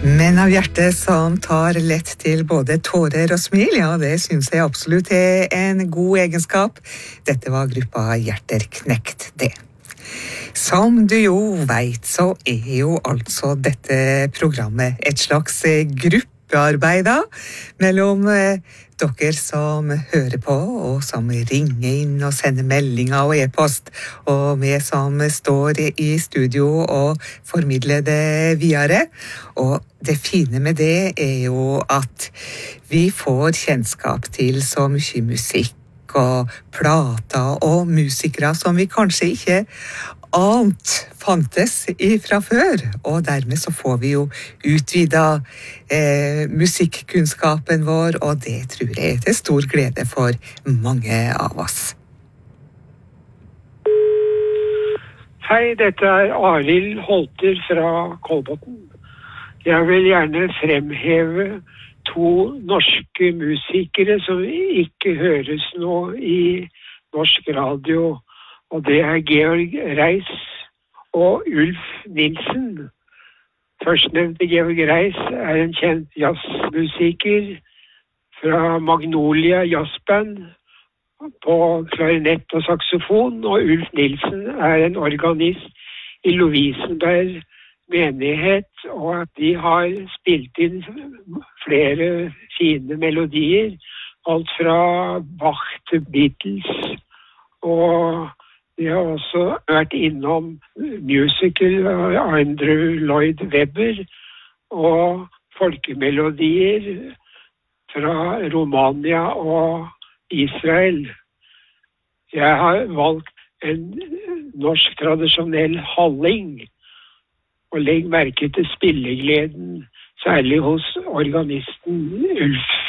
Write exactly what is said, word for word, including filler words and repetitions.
Men av hjertet som tar lett til både tårer og smil, ja, det synes jeg absolutt er en god egenskap. Dette var gruppa Hjerter knekt, det. Som du jo vet, så er jo altså dette programmet et slags gruppearbeid da, mellom eh, dere som hører på, og som ringer inn og sender meldinger og e-post, og vi som står i studio og formidler det videre. Og det fine med det er jo at vi får kjennskap til så mye musikk og plater og musikere som vi kanskje ikke ant fantes ifra før, og dermed så får vi jo utvidet eh, musikkunnskapen vår, og det tror jeg er til stor glede for mange av oss. Hei, dette er Arild Holter fra Kolbotn. Jeg vil gjerne fremheve to norske musikere som ikke høres nå i norsk radio, og det er Georg Reis og Ulf Nilsen. Førstnevnte Georg Reis er en kjent jazzmusiker fra Magnolia Jazzband på klarinett og saxofon, og Ulf Nilsen er en organist i Lovisenberg menighet, og de har spilt inn flere fine melodier, alt fra Bach til Beatles, og de har også vært innom musical av Andrew Lloyd Webber og folkemelodier fra Romania og Israel. Jeg har valgt en norsk tradisjonell halling, og legg merke til spillegleden, særlig hos organisten Ulf